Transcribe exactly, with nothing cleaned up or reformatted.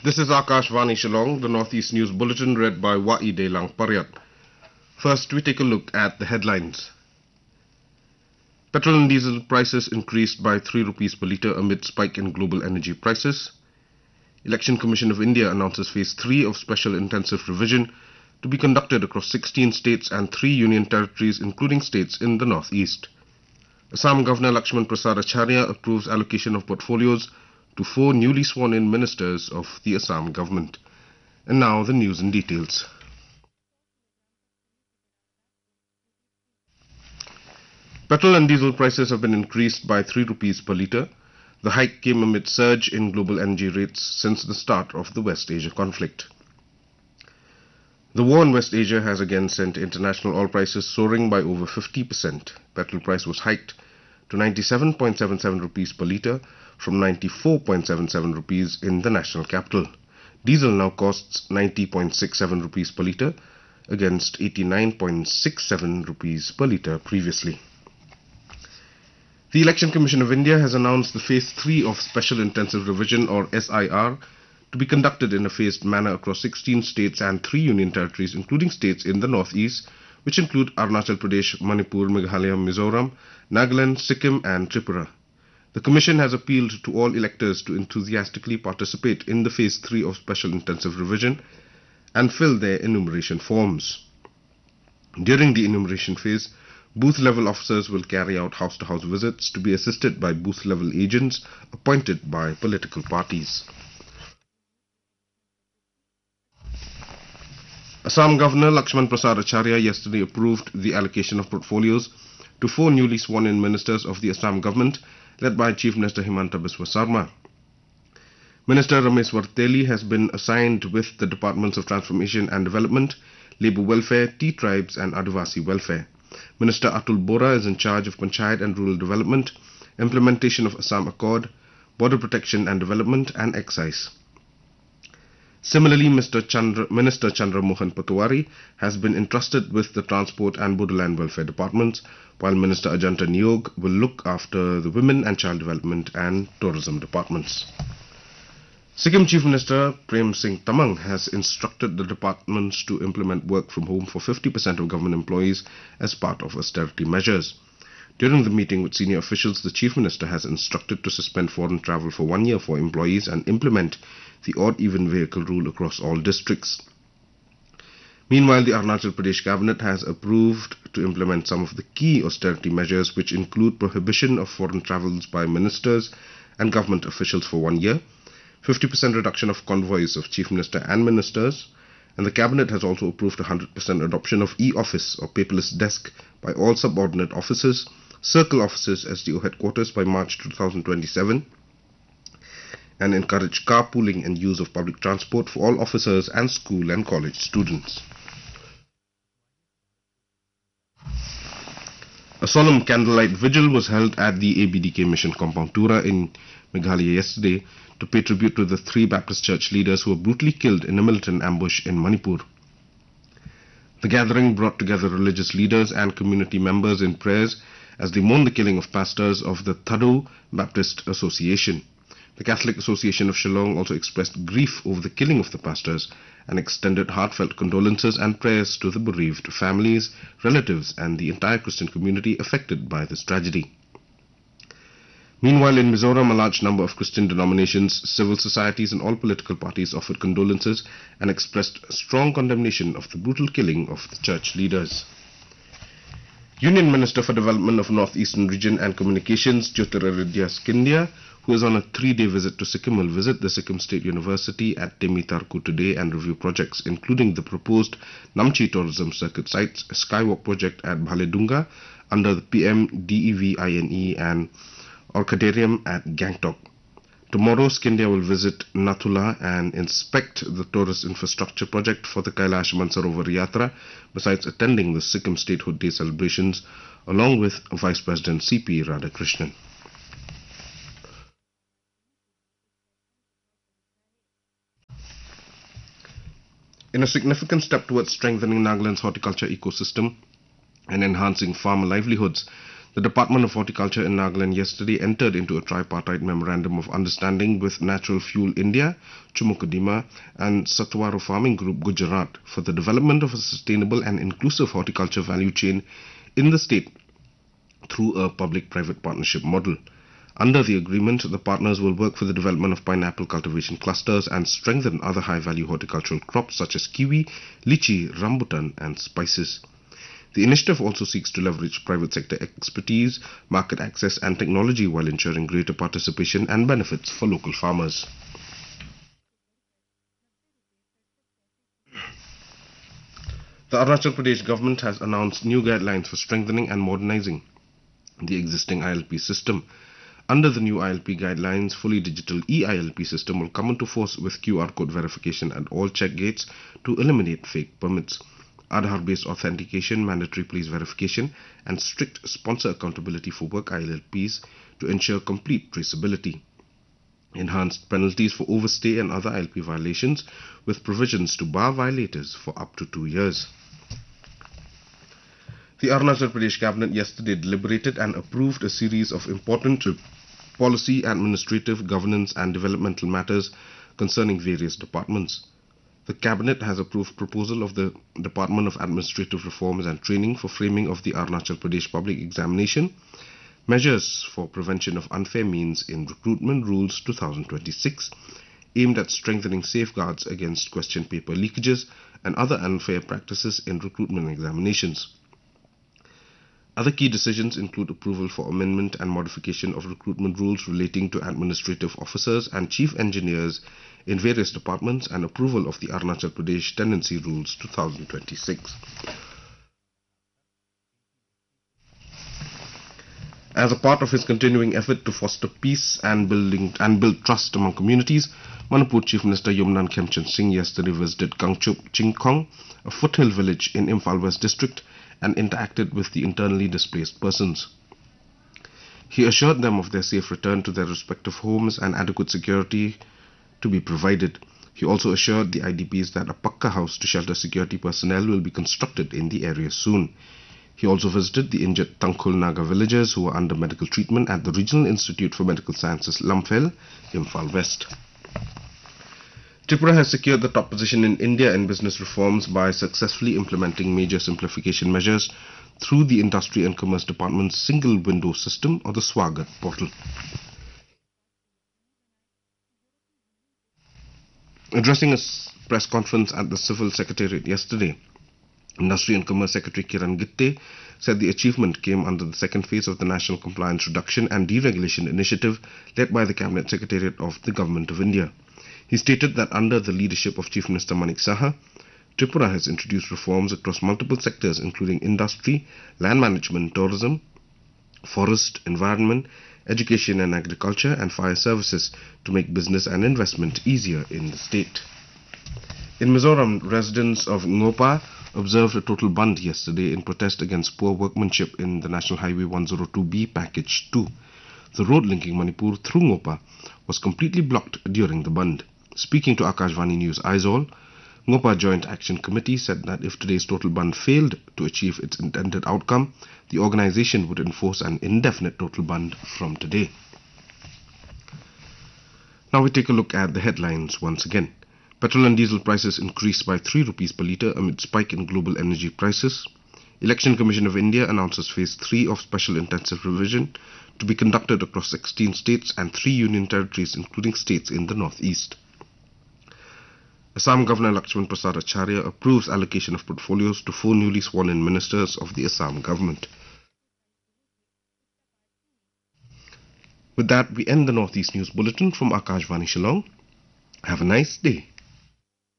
This is Akashvani Shillong, the Northeast News Bulletin read by Wa'i Delang Paryat. First, we take a look at the headlines. Petrol and diesel prices increased by three rupees per litre amid spike in global energy prices. Election Commission of India announces Phase three of Special Intensive Revision to be conducted across sixteen states and three union territories, including states in the northeast. Assam Governor Lakshman Prasad Acharya approves allocation of portfolios to four newly sworn-in ministers of the Assam government. And now the news in details. Petrol and diesel prices have been increased by three rupees per litre. The hike came amid surge in global energy rates since the start of the West Asia conflict. The war in West Asia has again sent international oil prices soaring by over fifty percent. Petrol price was hiked to ninety-seven point seven seven rupees per litre from ninety-four point seven seven rupees in the national capital. Diesel now costs ninety point six seven rupees per litre against eighty-nine point six seven rupees per litre previously. The Election Commission of India has announced the Phase three of Special Intensive Revision, or S I R, to be conducted in a phased manner across sixteen states and three union territories, including states in the northeast, which include Arunachal Pradesh, Manipur, Meghalaya, Mizoram, Nagaland, Sikkim and Tripura. The Commission has appealed to all electors to enthusiastically participate in the Phase three of Special Intensive Revision and fill their enumeration forms. During the enumeration phase, booth-level officers will carry out house-to-house visits to be assisted by booth-level agents appointed by political parties. Assam Governor Lakshman Prasad Acharya yesterday approved the allocation of portfolios to four newly sworn-in ministers of the Assam government, led by Chief Minister Himanta Biswa Sarma. Minister Ramesh Varteli has been assigned with the Departments of Transformation and Development, Labour Welfare, T-Tribes and Adivasi Welfare. Minister Atul Bora is in charge of Panchayat and Rural Development, implementation of Assam Accord, Border Protection and Development and Excise. Similarly, Mister Chandra, Minister Chandra Mohan Patwari has been entrusted with the Transport and Borderland Welfare Departments, while Minister Ajanta Niyog will look after the Women and Child Development and Tourism Departments. Sikkim Chief Minister Prem Singh Tamang has instructed the departments to implement work from home for fifty percent of government employees as part of austerity measures. During the meeting with senior officials, the Chief Minister has instructed to suspend foreign travel for one year for employees and implement the odd-even vehicle rule across all districts. Meanwhile, the Arunachal Pradesh Cabinet has approved to implement some of the key austerity measures, which include prohibition of foreign travels by ministers and government officials for one year, fifty percent reduction of convoys of Chief Minister and ministers, and the Cabinet has also approved one hundred percent adoption of e-office or paperless desk by all subordinate officers, circle offices, S D O headquarters by March two thousand twenty-seven, and encourage carpooling and use of public transport for all officers and school and college students. A solemn candlelight vigil was held at the A B D K Mission Compound Tura in Meghalaya yesterday to pay tribute to the three Baptist church leaders who were brutally killed in a militant ambush in Manipur. The gathering brought together religious leaders and community members in prayers as they mourned the killing of pastors of the Thadu Baptist Association. The Catholic Association of Shillong also expressed grief over the killing of the pastors and extended heartfelt condolences and prayers to the bereaved families, relatives and the entire Christian community affected by this tragedy. Meanwhile, in Mizoram, a large number of Christian denominations, civil societies and all political parties offered condolences and expressed strong condemnation of the brutal killing of the church leaders. Union Minister for Development of Northeastern Region and Communications, Jyotiraditya Scindia, who is on a three-day visit to Sikkim, will visit the Sikkim State University at Temi Tarku today and review projects, including the proposed Namchi Tourism Circuit Sites Skywalk project at Bhaledunga under the P M D E V I N E and Orchidarium at Gangtok. Tomorrow, Scindia will visit Nathula and inspect the tourist infrastructure project for the Kailash Mansarovar Yatra, besides attending the Sikkim Statehood Day celebrations, along with Vice President C P Radhakrishnan. In a significant step towards strengthening Nagaland's horticulture ecosystem and enhancing farmer livelihoods, The Department of Horticulture in Nagaland yesterday entered into a tripartite memorandum of understanding with Natural Fuel India, Chumukadima, and Satwaro Farming Group Gujarat for the development of a sustainable and inclusive horticulture value chain in the state through a public-private partnership model. Under the agreement, the partners will work for the development of pineapple cultivation clusters and strengthen other high-value horticultural crops such as kiwi, lychee, rambutan, and spices. The initiative also seeks to leverage private sector expertise, market access, and technology while ensuring greater participation and benefits for local farmers. The Arunachal Pradesh government has announced new guidelines for strengthening and modernizing the existing I L P system. Under the new I L P guidelines, fully digital e I L P system will come into force with Q R code verification at all check gates to eliminate fake permits. Aadhaar-based authentication, mandatory police verification, and strict sponsor accountability for work I L Ps to ensure complete traceability. Enhanced penalties for overstay and other I L P violations, with provisions to bar violators for up to two years. The Arunachal Pradesh Cabinet yesterday deliberated and approved a series of important policy, administrative, governance, and developmental matters concerning various departments. The Cabinet has approved proposal of the Department of Administrative Reforms and Training for framing of the Arunachal Pradesh Public Examination, measures for prevention of unfair means in recruitment rules twenty twenty-six, aimed at strengthening safeguards against question paper leakages and other unfair practices in recruitment examinations. Other key decisions include approval for amendment and modification of recruitment rules relating to administrative officers and chief engineers in various departments and approval of the Arunachal Pradesh Tenancy Rules twenty twenty-six. As a part of his continuing effort to foster peace and building and build trust among communities, Manipur Chief Minister Yumnan Khemchand Singh yesterday visited Kangchup Chingkong, a foothill village in Imphal West District, and interacted with the internally displaced persons. He assured them of their safe return to their respective homes and adequate security to be provided. He also assured the I D Ps that a Pakka house to shelter security personnel will be constructed in the area soon. He also visited the injured Tangkhul Naga villagers who are under medical treatment at the Regional Institute for Medical Sciences, Lamphel, Imphal West. Tripura has secured the top position in India in business reforms by successfully implementing major simplification measures through the Industry and Commerce Department's single window system or the Swagat portal. Addressing a press conference at the Civil Secretariat yesterday, Industry and Commerce Secretary Kiran Gitte said the achievement came under the second phase of the National Compliance Reduction and Deregulation Initiative led by the Cabinet Secretariat of the Government of India. He stated that under the leadership of Chief Minister Manik Saha, Tripura has introduced reforms across multiple sectors including industry, land management, tourism, forest, environment, education and agriculture, and fire services to make business and investment easier in the state. In Mizoram, residents of Ngopa observed a total band yesterday in protest against poor workmanship in the National Highway one oh two B Package two. The road linking Manipur through Ngopa was completely blocked during the band. Speaking to Akashvani News Aizawl, Ngopa Joint Action Committee said that if today's total band failed to achieve its intended outcome, the organization would enforce an indefinite total band from today. Now we take a look at the headlines once again. Petrol and diesel prices increased by three rupees per litre amid spike in global energy prices. Election Commission of India announces Phase three of Special Intensive Revision to be conducted across sixteen states and three union territories, including states in the northeast. Assam Governor Lakshman Prasad Acharya approves allocation of portfolios to four newly sworn-in ministers of the Assam government. With that, we end the Northeast News Bulletin from Akashvani Shillong. Have a nice day.